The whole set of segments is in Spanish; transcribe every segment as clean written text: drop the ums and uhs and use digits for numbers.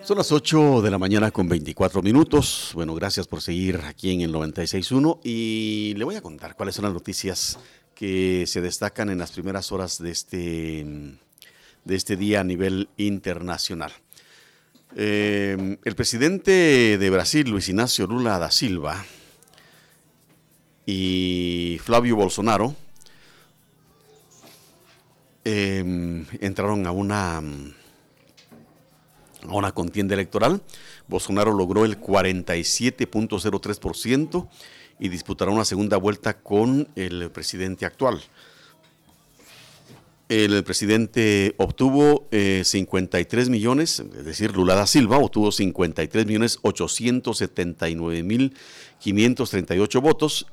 Son las 8 de la mañana con 24 minutos. Bueno, gracias por seguir aquí en el 96.1 y le voy a contar cuáles son las noticias que se destacan en las primeras horas de este día a nivel internacional. El presidente de Brasil, Luis Inácio Lula da Silva, y Flávio Bolsonaro entraron a una contienda electoral. Bolsonaro logró el 47.03% y disputará una segunda vuelta con el presidente actual. El presidente obtuvo 53 millones, es decir, Lula da Silva obtuvo 53.879.538 votos,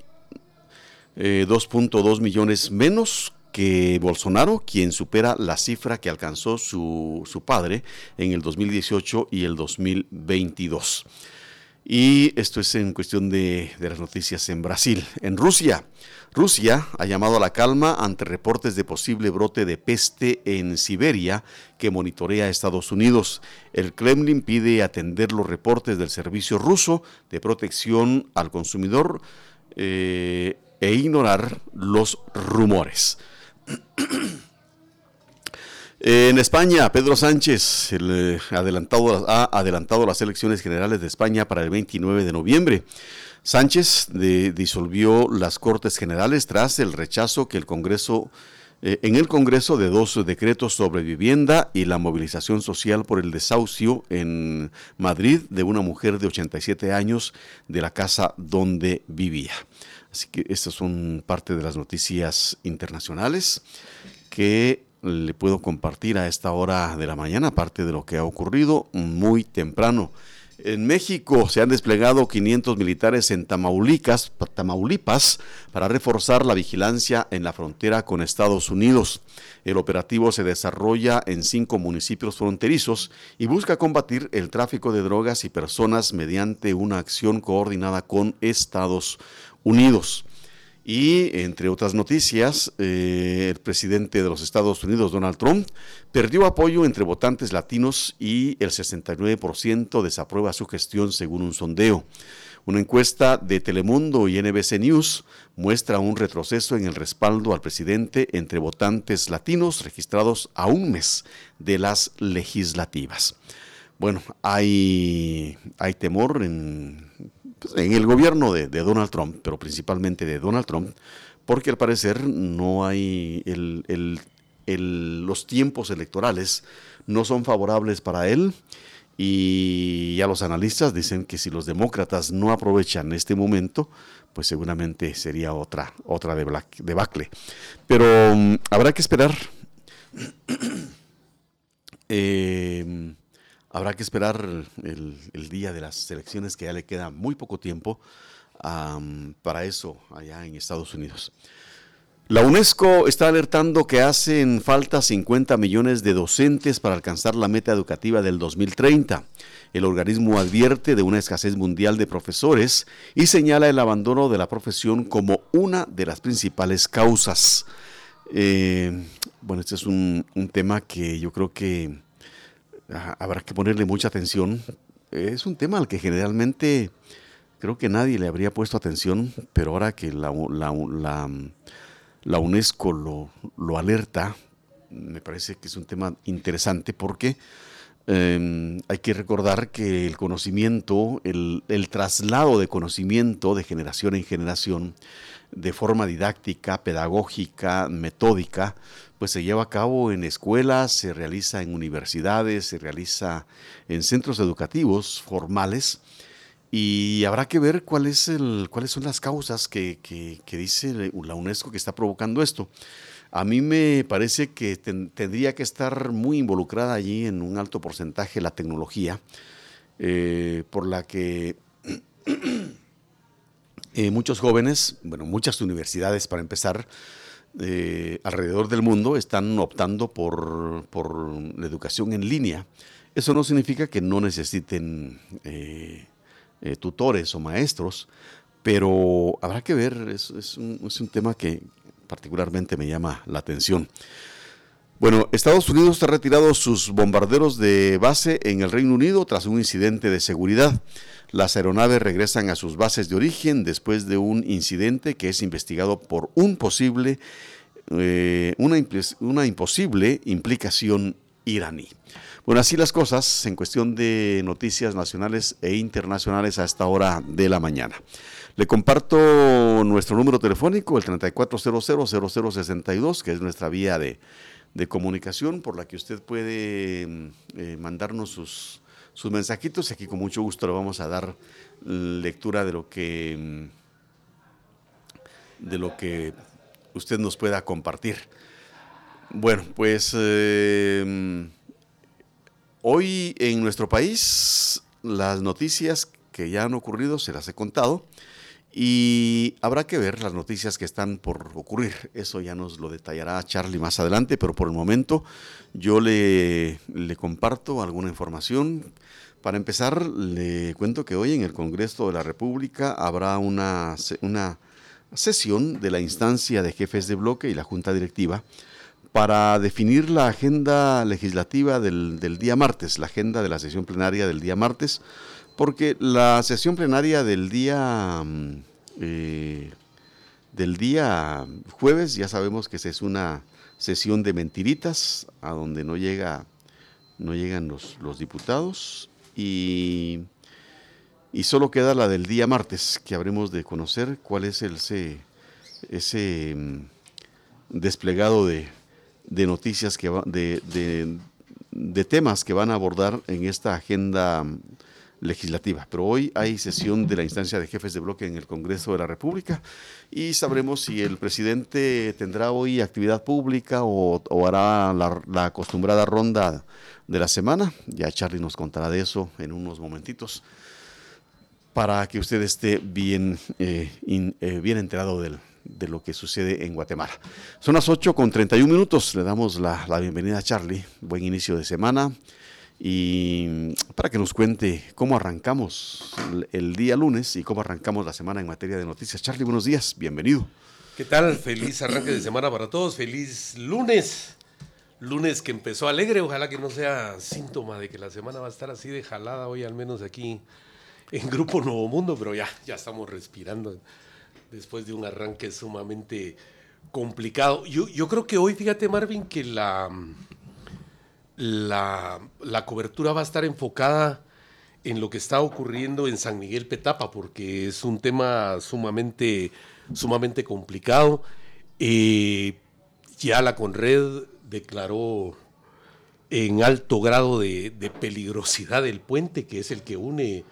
2.2 millones menos que Bolsonaro, quien supera la cifra que alcanzó su padre en el 2018 y el 2022. Y esto es en cuestión de las noticias en Brasil. En Rusia ha llamado a la calma ante reportes de posible brote de peste en Siberia que monitorea Estados Unidos. El Kremlin pide atender los reportes del Servicio Ruso de Protección al Consumidor e ignorar los rumores. En España, Pedro Sánchez ha adelantado las elecciones generales de España para el 29 de noviembre. Sánchez disolvió las Cortes Generales tras el rechazo que en el Congreso de dos decretos sobre vivienda y la movilización social por el desahucio en Madrid de una mujer de 87 años de la casa donde vivía. Así que estas son parte de las noticias internacionales que le puedo compartir a esta hora de la mañana, aparte de lo que ha ocurrido muy temprano. En México se han desplegado 500 militares en Tamaulipas para reforzar la vigilancia en la frontera con Estados Unidos. El operativo se desarrolla en 5 municipios fronterizos y busca combatir el tráfico de drogas y personas mediante una acción coordinada con Estados Unidos. Y entre otras noticias, el presidente de los Estados Unidos, Donald Trump, perdió apoyo entre votantes latinos y el 69% desaprueba su gestión según un sondeo. Una encuesta de Telemundo y NBC News muestra un retroceso en el respaldo al presidente entre votantes latinos registrados a un mes de las legislativas. Bueno, hay temor en el gobierno de Donald Trump, pero principalmente de Donald Trump, porque al parecer no hay los tiempos electorales no son favorables para él, y ya los analistas dicen que si los demócratas no aprovechan este momento, pues seguramente sería otra debacle. Pero habrá que esperar. Habrá que esperar el día de las elecciones, que ya le queda muy poco tiempo para eso allá en Estados Unidos. La UNESCO está alertando que hacen falta 50 millones de docentes para alcanzar la meta educativa del 2030. El organismo advierte de una escasez mundial de profesores y señala el abandono de la profesión como una de las principales causas. Bueno, este es un tema que yo creo que habrá que ponerle mucha atención. Es un tema al que generalmente creo que nadie le habría puesto atención, pero ahora que la UNESCO lo alerta, me parece que es un tema interesante porque hay que recordar que el conocimiento, el traslado de conocimiento de generación en generación, de forma didáctica, pedagógica, metódica, pues se lleva a cabo en escuelas, se realiza en universidades, se realiza en centros educativos formales, y habrá que ver cuáles son las causas que dice la UNESCO que está provocando esto. A mí me parece que tendría que estar muy involucrada allí en un alto porcentaje la tecnología, por la que muchos jóvenes, muchas universidades para empezar, alrededor del mundo están optando por la educación en línea. Eso no significa que no necesiten tutores o maestros, pero habrá que ver, es un tema que particularmente me llama la atención. Bueno, Estados Unidos ha retirado sus bombarderos de base en el Reino Unido tras un incidente de seguridad. Las aeronaves regresan a sus bases de origen después de un incidente que es investigado por una imposible implicación iraní. Bueno, así las cosas en cuestión de noticias nacionales e internacionales a esta hora de la mañana. Le comparto nuestro número telefónico, el 3400-0062, que es nuestra vía de comunicación por la que usted puede mandarnos sus mensajitos, y aquí con mucho gusto le vamos a dar lectura de lo que usted nos pueda compartir. Bueno, pues hoy en nuestro país las noticias que ya han ocurrido se las he contado y habrá que ver las noticias que están por ocurrir. Eso ya nos lo detallará Charlie más adelante, pero por el momento yo le comparto alguna información. Para empezar, le cuento que hoy en el Congreso de la República habrá una sesión de la instancia de jefes de bloque y la Junta Directiva para definir la agenda legislativa del día martes, la agenda de la sesión plenaria del día martes, porque la sesión plenaria del día jueves ya sabemos que es una sesión de mentiritas, a donde no llegan los diputados, y solo queda la del día martes, que habremos de conocer cuál es ese desplegado de noticias de temas que van a abordar en esta agenda legislativa. Pero hoy hay sesión de la instancia de jefes de bloque en el Congreso de la República y sabremos si el presidente tendrá hoy actividad pública o hará la acostumbrada ronda de la semana. Ya Charlie nos contará de eso en unos momentitos, para que usted esté bien enterado de lo que sucede en Guatemala. Son las 8:31. Le damos la bienvenida a Charlie. Buen inicio de semana. Y para que nos cuente cómo arrancamos el día lunes y cómo arrancamos la semana en materia de noticias. Charlie, buenos días, bienvenido. ¿Qué tal? Feliz arranque de semana para todos, feliz lunes. Lunes que empezó alegre, ojalá que no sea síntoma de que la semana va a estar así de jalada hoy, al menos aquí en Grupo Nuevo Mundo, pero ya estamos respirando después de un arranque sumamente complicado. Yo creo que hoy, fíjate Marvin, que la cobertura va a estar enfocada en lo que está ocurriendo en San Miguel Petapa, porque es un tema sumamente complicado. Ya la Conred declaró en alto grado de peligrosidad el puente, que es el que une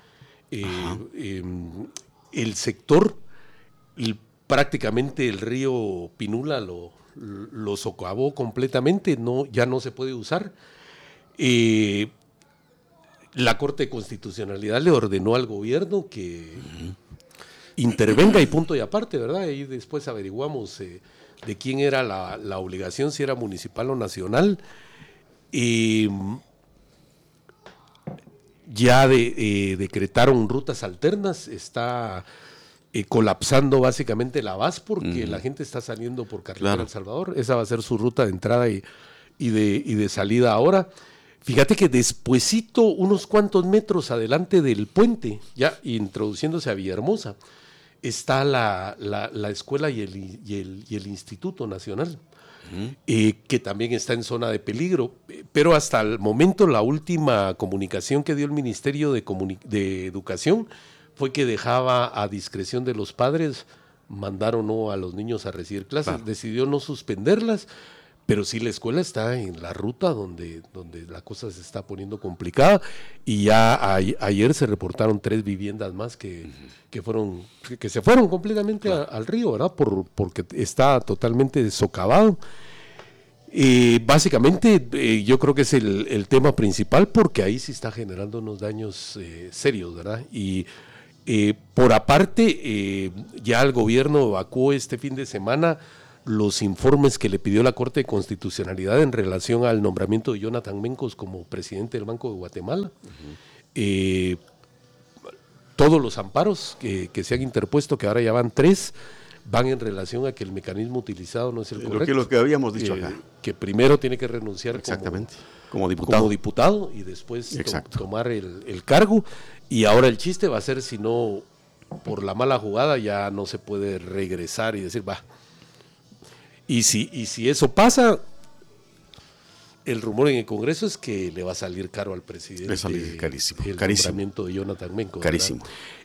el sector. Prácticamente el río Pinula lo socavó completamente, ya no se puede usar. La Corte de Constitucionalidad le ordenó al gobierno que intervenga y punto y aparte, ¿verdad? Y después averiguamos de quién era la obligación, si era municipal o nacional. Ya decretaron rutas alternas, está colapsando básicamente la VAS porque la gente está saliendo por carretera El Salvador. Esa va a ser su ruta de entrada y de salida ahora. Fíjate que despuesito, unos cuantos metros adelante del puente, ya introduciéndose a Villahermosa, está la escuela y el Instituto Nacional, que también está en zona de peligro. Pero hasta el momento, la última comunicación que dio el Ministerio de Educación fue que dejaba a discreción de los padres mandar o no a los niños a recibir clases. Decidió no suspenderlas, pero sí la escuela está en la ruta donde la cosa se está poniendo complicada, y ya ayer se reportaron 3 viviendas más que se fueron completamente al río, ¿verdad? Porque está totalmente socavado. Básicamente yo creo que es el tema principal, porque ahí sí está generando unos daños serios, ¿verdad? Y por aparte, ya el gobierno evacuó este fin de semana los informes que le pidió la Corte de Constitucionalidad en relación al nombramiento de Jonathan Mencos como presidente del Banco de Guatemala. Todos los amparos que se han interpuesto, que ahora ya van 3, van en relación a que el mecanismo utilizado no es el correcto. Lo que habíamos dicho acá. Que primero tiene que renunciar exactamente, como diputado y después tomar el cargo. Y ahora el chiste va a ser si no, por la mala jugada ya no se puede regresar y decir, va. Y si eso pasa, el rumor en el Congreso es que le va a salir caro al presidente. Le va a salir carísimo. El nombramiento de Jonathan Menco. Carísimo.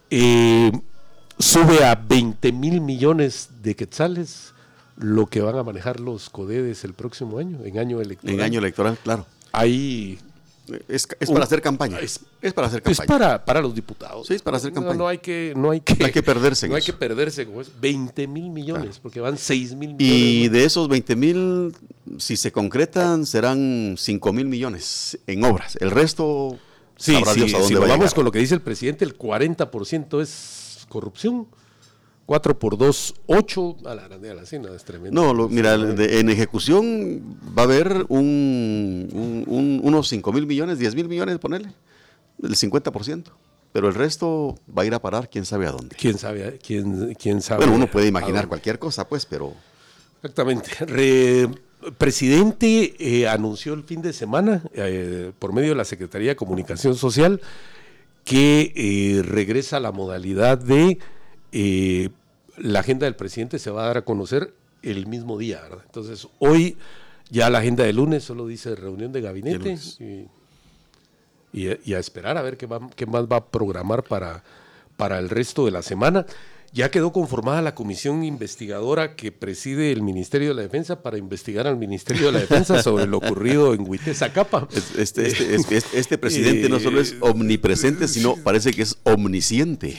Sube a 20,000 millones de quetzales lo que van a manejar los CODEDES el próximo año, en año electoral. En año electoral, claro. Ahí... Es para hacer campaña. Es para hacer campaña. Es para los diputados. Sí, es para hacer campaña. No hay que perderse. No hay que perderse como es. 20,000 millones, claro. Porque van 6,000 millones. Y de esos 20,000, si se concretan, serán 5,000 millones en obras. El resto, sabrá Dios a dónde va a vamos llegar. con lo que dice el presidente, el 40% es corrupción. 4 por 2, 8 a la grande, así no es tremendo. No, mira, en ejecución va a haber unos 5,000 millones, 10,000 millones, ponerle, el 50%. Pero el resto va a ir a parar quién sabe a dónde. ¿Quién sabe? Bueno, uno puede imaginar cualquier cosa, pues, pero... Exactamente. Presidente anunció el fin de semana, por medio de la Secretaría de Comunicación Social, que regresa a la modalidad de... la agenda del presidente se va a dar a conocer el mismo día, ¿verdad? Entonces, hoy ya la agenda del lunes solo dice reunión de gabinete y a esperar a ver qué más va a programar para el resto de la semana. Ya quedó conformada la comisión investigadora que preside el Ministerio de la Defensa para investigar al Ministerio de la Defensa sobre lo ocurrido en Huiteza-Capa. Este presidente no solo es omnipresente, sino parece que es omnisciente.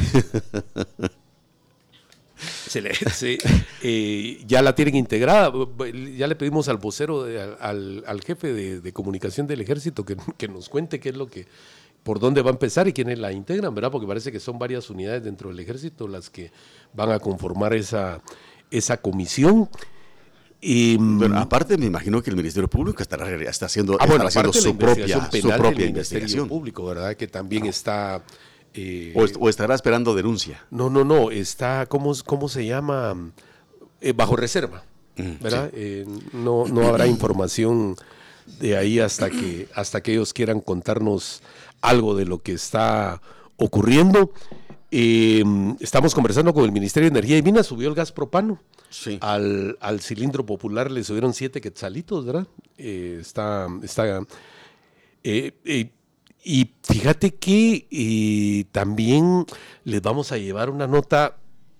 Ya la tienen integrada. Ya le pedimos al vocero, al jefe de comunicación del Ejército que nos cuente qué es lo que... por dónde va a empezar y quiénes la integran, ¿verdad? Porque parece que son varias unidades dentro del Ejército las que van a conformar esa comisión. Bueno, aparte me imagino que el Ministerio Público está haciendo su propia investigación público, ¿verdad? Que también está... o estará esperando denuncia. No, está, ¿cómo se llama? Bajo reserva, ¿verdad? Sí. No habrá información de ahí hasta que ellos quieran contarnos algo de lo que está ocurriendo. Estamos conversando con el Ministerio de Energía y Minas. Subió el gas propano. Sí. Al cilindro popular le subieron 7 quetzalitos, ¿verdad? Y fíjate que también les vamos a llevar una nota.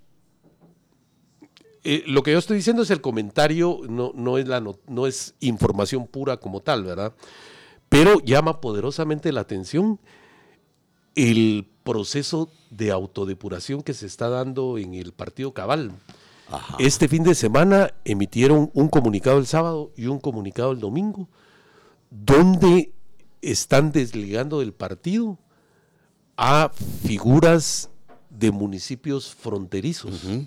Lo que yo estoy diciendo es el comentario, no es información pura como tal, ¿verdad? Pero llama poderosamente la atención el proceso de autodepuración que se está dando en el Partido Cabal. Ajá. Este fin de semana emitieron un comunicado el sábado y un comunicado el domingo, donde están desligando del partido a figuras de municipios fronterizos. Uh-huh.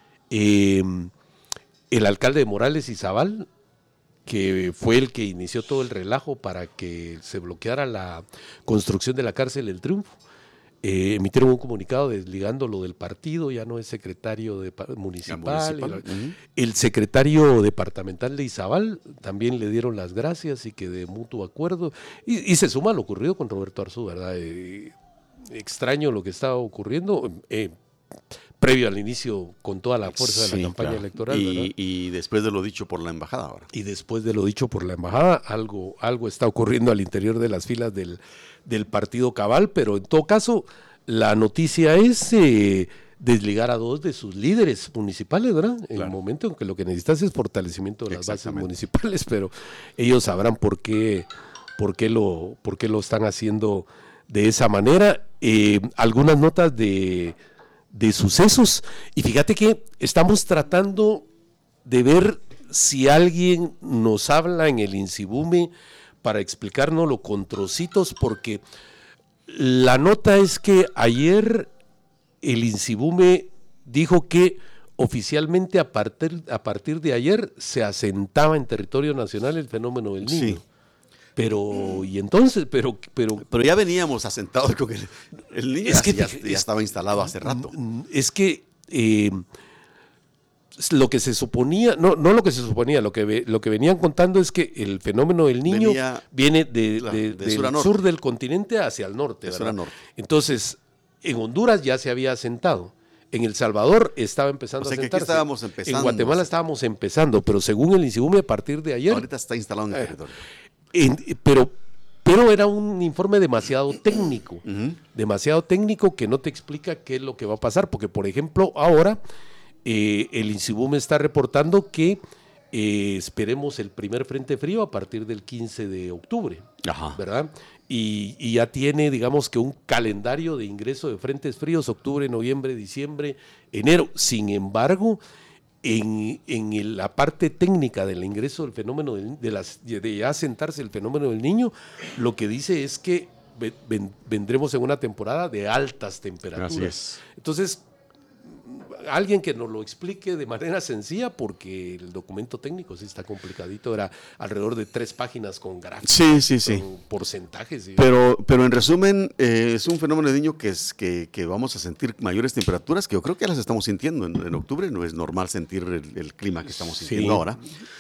El alcalde de Morales Izabal, que fue el que inició todo el relajo para que se bloqueara la construcción de la cárcel El Triunfo, emitieron un comunicado desligándolo del partido, ya no es secretario municipal. Uh-huh. El secretario departamental de Izabal también le dieron las gracias y que de mutuo acuerdo, y se suma a lo ocurrido con Roberto Arzú, ¿verdad? Extraño lo que estaba ocurriendo, previo al inicio con toda la fuerza de la campaña electoral. Y después de lo dicho por la embajada ahora. Y después de lo dicho por la embajada, algo está ocurriendo al interior de las filas del Partido Cabal, pero en todo caso, la noticia es desligar a 2 de sus líderes municipales, ¿verdad? Claro. En el momento en que lo que necesitas es fortalecimiento de las bases municipales, pero ellos sabrán por qué lo están haciendo de esa manera. Algunas notas de sucesos, y fíjate que estamos tratando de ver si alguien nos habla en el Insibume para explicárnoslo con trocitos, porque la nota es que ayer el Insibume dijo que oficialmente a partir de ayer se asentaba en territorio nacional el fenómeno del Niño. Sí. Pero, y entonces, pero ya veníamos asentados con el Niño, es que ya estaba instalado hace rato. Es que lo que se suponía, no lo que se suponía, lo que venían contando es que el fenómeno del Niño viene del sur del continente hacia el norte, ¿verdad? Entonces, en Honduras ya se había asentado. En El Salvador estaba empezando a asentarse. Estábamos empezando. En Guatemala estábamos empezando, pero según el INSIBUME, a partir de ayer... Ahorita está instalado en el territorio. Pero era un informe demasiado técnico, que no te explica qué es lo que va a pasar, porque por ejemplo ahora el INSIBUME está reportando que esperemos el primer frente frío a partir del 15 de octubre, ¿verdad? Y ya tiene, digamos que un calendario de ingreso de frentes fríos, octubre, noviembre, diciembre, enero. Sin embargo, en la parte técnica del ingreso del fenómeno de ya sentarse el fenómeno del Niño, lo que dice es que vendremos en una temporada de altas temperaturas. Así es. Entonces, alguien que nos lo explique de manera sencilla, porque el documento técnico sí está complicadito, era alrededor de 3 páginas con gráficos, con porcentajes. ¿Sí? Pero en resumen, es un fenómeno de Niño que vamos a sentir mayores temperaturas, que yo creo que ya las estamos sintiendo en octubre. No es normal sentir el clima que estamos sintiendo ahora,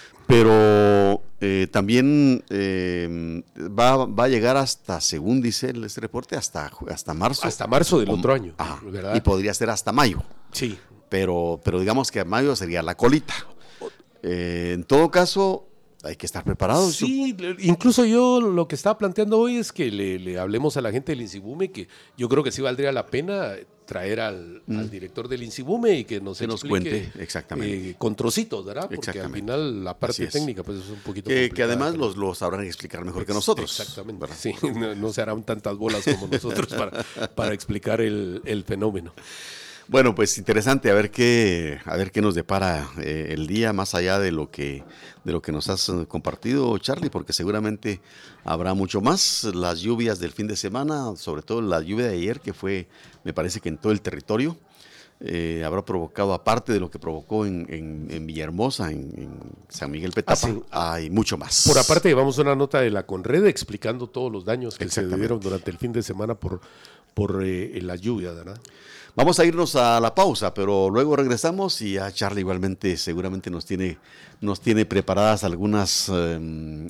pero también va a llegar hasta, según dice este reporte, hasta marzo. Hasta marzo del otro año, ¿verdad? Y podría ser hasta mayo. Sí. Pero digamos que a mayo sería la colita. En todo caso, hay que estar preparados. Sí, incluso yo lo que estaba planteando hoy es que le hablemos a la gente del INSIBUME, que yo creo que sí valdría la pena traer al director del INSIBUME y que nos cuente exactamente con trocitos, ¿verdad? Porque al final la parte técnica pues es un poquito que además lo sabrán explicar mejor que nosotros. Exactamente, ¿verdad? Sí, no se harán tantas bolas como nosotros para explicar el fenómeno. Bueno, pues interesante a ver qué nos depara el día, más allá de lo que nos has compartido, Charlie, porque seguramente habrá mucho más. Las lluvias del fin de semana, sobre todo la lluvia de ayer, que fue, me parece que en todo el territorio, habrá provocado, aparte de lo que provocó en Villahermosa, en San Miguel Petapa, hay mucho más. Por aparte, llevamos una nota de la Conred explicando todos los daños que se dieron durante el fin de semana por la lluvia, ¿verdad? Vamos a irnos a la pausa, pero luego regresamos y a Charlie igualmente seguramente nos tiene preparadas algunas